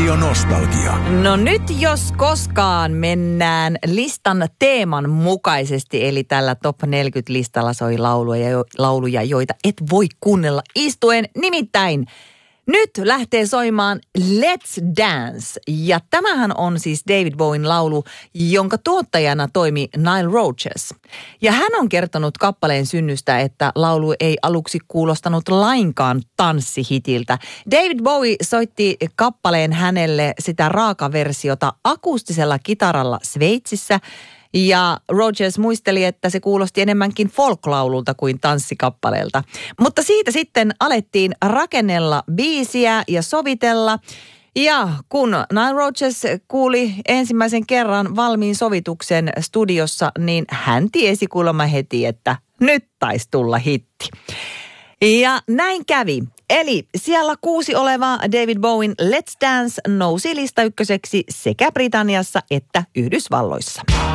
Radio Nostalgia. No nyt jos koskaan mennään listan teeman mukaisesti, eli tällä Top 40-listalla soi lauluja, joita et voi kuunnella istuen. Nimittäin nyt lähtee soimaan Let's Dance, ja tämähän on siis David Bowen laulu, jonka tuottajana toimi Nile Rodgers. Ja hän on kertonut kappaleen synnystä, että laulu ei aluksi kuulostanut lainkaan tanssihitiltä. David Bowie soitti kappaleen hänelle sitä raakaversiota akustisella kitaralla Sveitsissä, ja Rodgers muisteli, että se kuulosti enemmänkin folk-laululta kuin tanssikappaleelta. Mutta siitä sitten alettiin rakennella biisiä ja sovitella. Ja kun Nile Rodgers kuuli ensimmäisen kerran valmiin sovituksen studiossa, niin hän tiesi kuulemma heti, että nyt taisi tulla hitti. Ja näin kävi. Eli siellä 6 oleva David Bowen Let's Dance nousi lista ykköseksi sekä Britanniassa että Yhdysvalloissa.